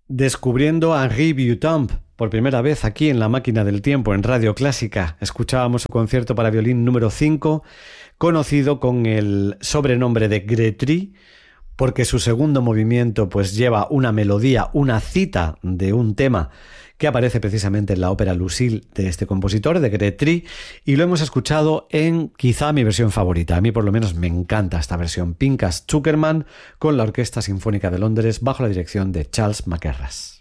Descubriendo a Henri Vieuxtemps por primera vez aquí en La Máquina del Tiempo, en Radio Clásica. Escuchábamos su concierto para violín número 5, conocido con el sobrenombre de Grétry, porque su segundo movimiento pues lleva una melodía, una cita de un tema que aparece precisamente en la ópera Lucille de este compositor, de Grétry, y lo hemos escuchado en quizá mi versión favorita. A mí por lo menos me encanta esta versión, Pinchas Zukerman con la Orquesta Sinfónica de Londres bajo la dirección de Charles Mackerras.